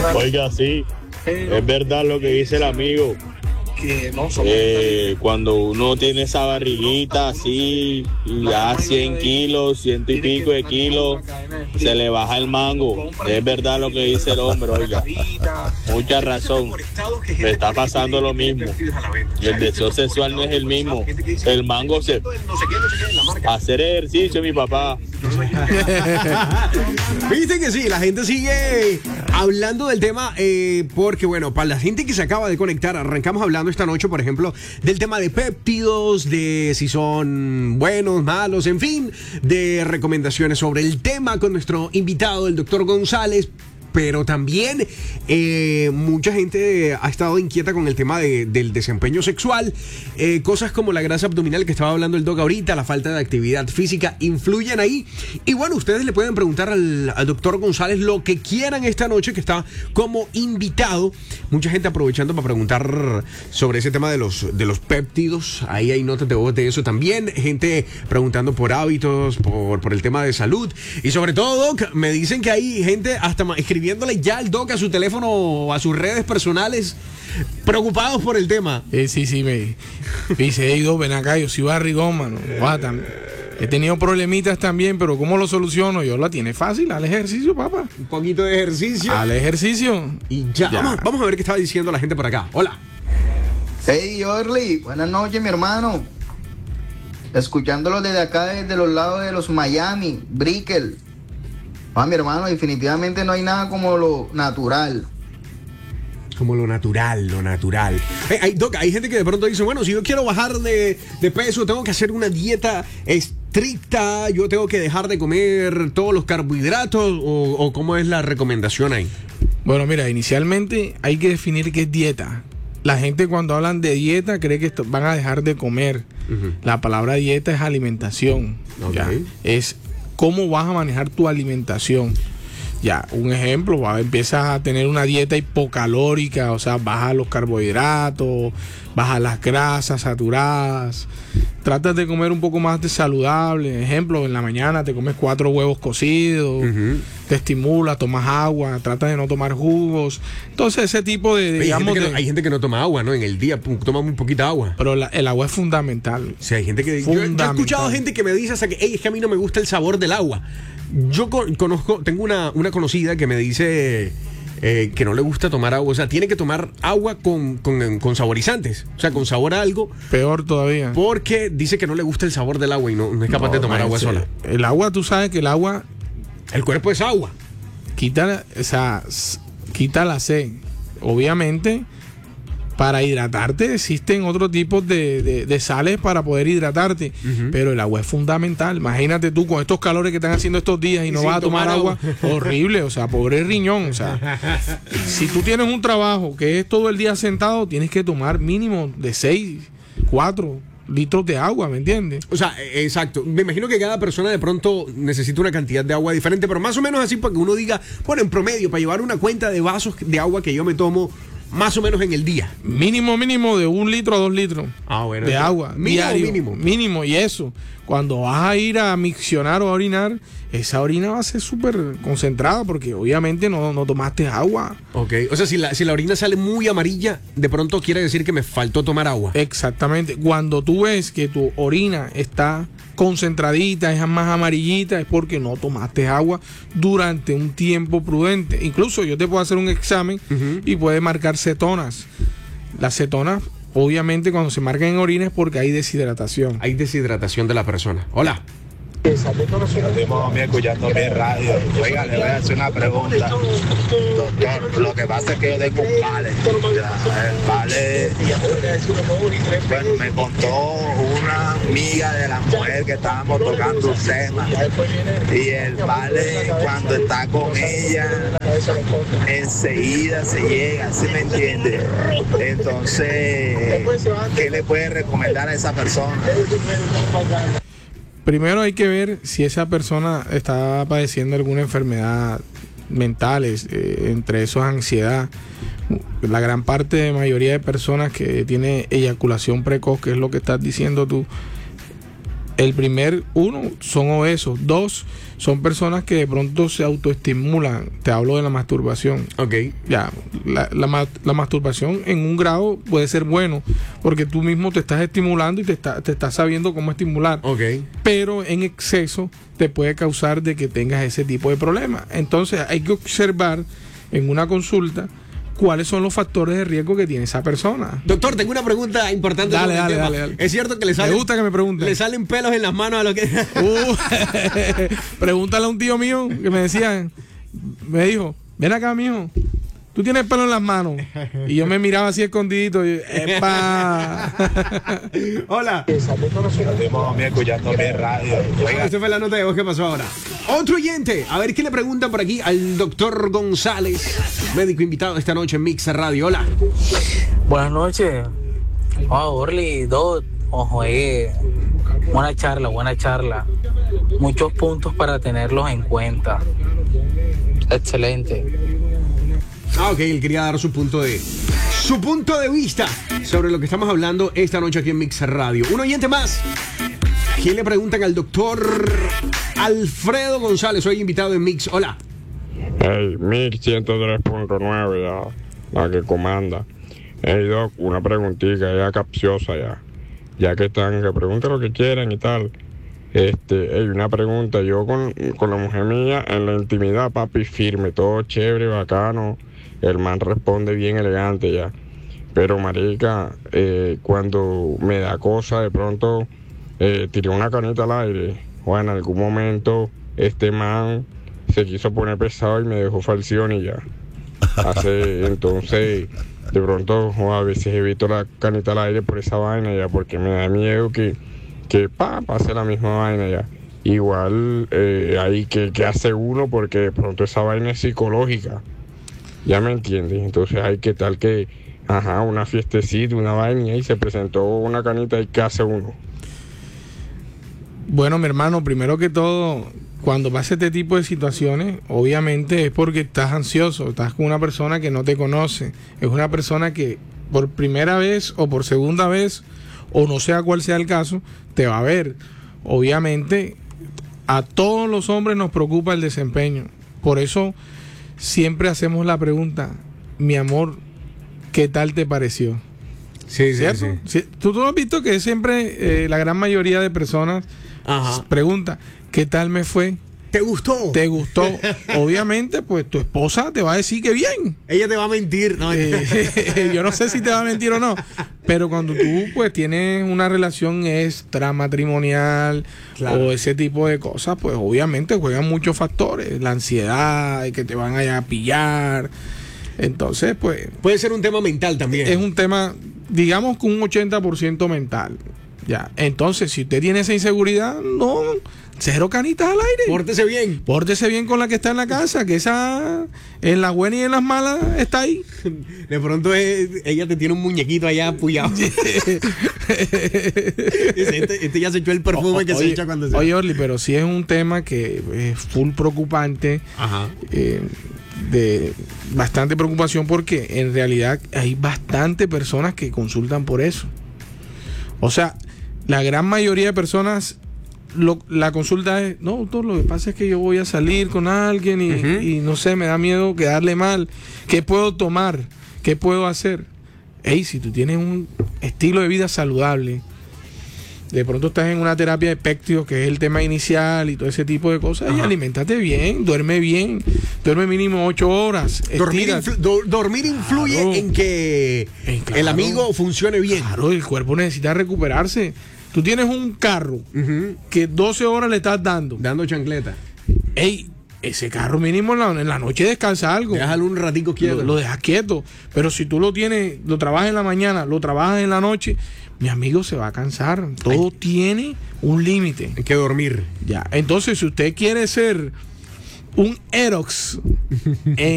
Oiga, sí, es verdad lo que dice el amigo. Cuando uno tiene esa barriguita así, y ya 100 kilos, 100 y pico de kilos, se le baja el mango. Es verdad lo que dice el hombre, oiga. Mucha razón. Me está pasando lo mismo. El deseo sexual no es el mismo. El mango se... Hacer ejercicio, mi papá. Viste que sí, la gente sigue hablando del tema porque, bueno, para la gente que se acaba de conectar, arrancamos hablando esta noche, por ejemplo, del tema de péptidos, de si son buenos, malos, en fin, de recomendaciones sobre el tema con nuestro invitado, el doctor González. Pero también mucha gente ha estado inquieta con el tema del desempeño sexual. Cosas como la grasa abdominal que estaba hablando el doc ahorita, la falta de actividad física, influyen ahí. Y bueno, ustedes le pueden preguntar al doctor González lo que quieran esta noche, que está como invitado. Mucha gente aprovechando para preguntar sobre ese tema de los péptidos. Ahí hay notas de voz de eso también. Gente preguntando por hábitos, por el tema de salud. Y sobre todo, doc, me dicen que hay gente hasta escribiéndole ya al doc a su teléfono o a sus redes personales preocupados por el tema. Sí, me dice, hey, doc, ven acá, yo soy barrigón, mano. He tenido problemitas también, pero ¿cómo lo soluciono? Yo la tiene fácil, al ejercicio, papá. Un poquito de ejercicio. Al ejercicio. Y ya. Vamos a ver qué estaba diciendo la gente por acá. Hola. Hey, Orly, buenas noches, mi hermano. Escuchándolo desde acá, desde los lados de los Miami, Brickell. Mi hermano, definitivamente no hay nada como lo natural. Como lo natural. Doc, hay gente que de pronto dice, bueno, si yo quiero bajar de peso, tengo que hacer una dieta estricta, yo tengo que dejar de comer todos los carbohidratos, o ¿cómo es la recomendación ahí? Bueno, mira, inicialmente hay que definir qué es dieta. La gente cuando hablan de dieta cree que van a dejar de comer. Uh-huh. La palabra dieta es alimentación. Okay. ¿Ya? Es cómo vas a manejar tu alimentación. Ya, un ejemplo, empiezas a tener una dieta hipocalórica, o sea, bajas los carbohidratos, bajas las grasas saturadas, tratas de comer un poco más de saludable. Ejemplo, en la mañana te comes 4 huevos cocidos, uh-huh. Te estimula, tomas agua, tratas de no tomar jugos. Entonces, ese tipo de digamos... Hay gente que no toma agua, ¿no? En el día toma muy poquita agua. Pero el agua es fundamental. Sí, hay gente que... Yo he escuchado gente que me dice hasta que, es que a mí no me gusta el sabor del agua. Yo tengo una conocida que me dice que no le gusta tomar agua. O sea, tiene que tomar agua con saborizantes. O sea, con sabor a algo. Peor todavía. Porque dice que no le gusta el sabor del agua y no es capaz de tomar agua sola. El agua, tú sabes que el agua... El cuerpo es agua. Quita la sed. Obviamente, para hidratarte existen otros tipos de sales para poder hidratarte. Uh-huh. Pero el agua es fundamental. Imagínate tú con estos calores que están haciendo estos días y no vas a tomar agua. Horrible, o sea, pobre riñón. O sea, si tú tienes un trabajo que es todo el día sentado, tienes que tomar mínimo de 4 litros de agua, ¿me entiendes? O sea, exacto. Me imagino que cada persona de pronto necesita una cantidad de agua diferente, pero más o menos así para que uno diga, bueno, en promedio, para llevar una cuenta de vasos de agua que yo me tomo más o menos en el día. Mínimo de 1 litro a 2 litros de agua. Mínimo. Y eso, cuando vas a ir a miccionar o a orinar, esa orina va a ser súper concentrada porque obviamente no tomaste agua. Ok, o sea, si la orina sale muy amarilla, de pronto quiere decir que me faltó tomar agua. Exactamente. Cuando tú ves que tu orina está concentradita, es más amarillita, es porque no tomaste agua durante un tiempo prudente. Incluso yo te puedo hacer un examen uh-huh. y puede marcar cetonas. Las cetonas, obviamente, cuando se marcan en orina es porque hay deshidratación. Hay deshidratación de la persona. Hola. Salimos escuchando mi radio. Oiga, le voy a hacer una pregunta. Doctor, lo que pasa es que yo tengo un vale. El vale, bueno, me contó una amiga de la mujer que estábamos tocando un tema. Y el vale, cuando está con ella, enseguida se llega, ¿sí me entiende? Entonces, ¿qué le puede recomendar a esa persona? Primero hay que ver si esa persona está padeciendo alguna enfermedad mental, entre esos ansiedad. La gran mayoría de personas que tiene eyaculación precoz, que es lo que estás diciendo tú, El primer, uno, son obesos. Dos, son personas que de pronto se autoestimulan. Te hablo de la masturbación. Ok. Ya, la masturbación en un grado puede ser bueno, porque tú mismo te estás estimulando y te estás sabiendo cómo estimular. Ok. Pero en exceso te puede causar de que tengas ese tipo de problemas. Entonces hay que observar en una consulta cuáles son los factores de riesgo que tiene esa persona. Doctor, tengo una pregunta importante. Dale. Es cierto que le salen, me gusta que me pregunten. Le salen pelos en las manos a lo que... Pregúntale a un tío mío que me dijo, ven acá, mijo, tú tienes pelo en las manos. Y yo me miraba así escondidito y ¡epa! Hola. Estamos escuchando mi radio. Oiga, Esta fue la nota de voz que pasó ahora. Otro oyente. A ver qué le preguntan por aquí al doctor González, médico invitado esta noche en Mix Radio. Hola. Buenas noches. Orly, ojo, buena charla. Muchos puntos para tenerlos en cuenta. Excelente. Ok, él quería dar su punto de vista sobre lo que estamos hablando esta noche aquí en Mix Radio. Un oyente más. ¿Quién le preguntan al doctor Alfredo González? Soy invitado en Mix. Hola. Hey, Mix 103.9 ya, la que comanda. Hey, Doc, una preguntita ya capciosa ya que están, que pregunten lo que quieran y tal. Hey, una pregunta, yo con la mujer mía en la intimidad, papi, firme, todo chévere, bacano, el man responde bien elegante ya, pero marica, cuando me da cosa, de pronto tiré una canita al aire, o en algún momento este man se quiso poner pesado y me dejó falción y ya. Entonces, de pronto, a veces evito la canita al aire por esa vaina ya, porque me da miedo que pase la misma vaina ya. Igual ahí que hace uno, porque de pronto esa vaina es psicológica, ya me entiendes. Entonces hay que tal que una fiestecita, una vaina, y ahí se presentó una canita, y ¿qué hace uno? Bueno, mi hermano, primero que todo, cuando pasa este tipo de situaciones, obviamente es porque estás ansioso, estás con una persona que no te conoce, es una persona que por primera vez o por segunda vez, o no sea cuál sea el caso, te va a ver. Obviamente a todos los hombres nos preocupa el desempeño, por eso siempre hacemos la pregunta, mi amor, ¿qué tal te pareció? Sí, ¿cierto? Sí. ¿Tú has visto que siempre la gran mayoría de personas pregunta, ¿qué tal me fue? ¿Te gustó? ¿Te gustó? Obviamente, pues tu esposa te va a decir que bien. Ella te va a mentir. No, yo no sé si te va a mentir o no, pero cuando tú pues tienes una relación extramatrimonial, claro, o ese tipo de cosas, pues obviamente juegan muchos factores, la ansiedad, que te van a pillar. Entonces, pues puede ser un tema mental también. Es un tema, digamos, con un 80% mental. Ya, entonces, si usted tiene esa inseguridad, no, cero canitas al aire. Pórtese bien con la que está en la casa, que esa, en las buenas y en las malas, está ahí. De pronto ella te tiene un muñequito allá apoyado. este ya se echó el perfume que se echa cuando se... Oye, Orly, pero sí es un tema que es full preocupante. De bastante preocupación, porque en realidad hay bastante personas que consultan por eso. O sea, la gran mayoría de personas, la consulta es, no, doctor, lo que pasa es que yo voy a salir con alguien y no sé, me da miedo quedarle mal. ¿Qué puedo tomar? ¿Qué puedo hacer? Hey, si tú tienes un estilo de vida saludable, de pronto estás en una terapia de péptidos, que es el tema inicial y todo ese tipo de cosas, y aliméntate bien, duerme mínimo 8 horas. Dormir influye en que el amigo funcione bien. Claro, el cuerpo necesita recuperarse. Tú tienes un carro que 12 horas le estás dando chancleta. Ey, ese carro mínimo en la noche descansa algo. Déjalo un ratico quieto. Lo dejas quieto. Pero si tú lo trabajas en la mañana, lo trabajas en la noche, mi amigo, se va a cansar. Todo tiene un límite. Hay que dormir. Ya. Entonces, si usted quiere ser un Erox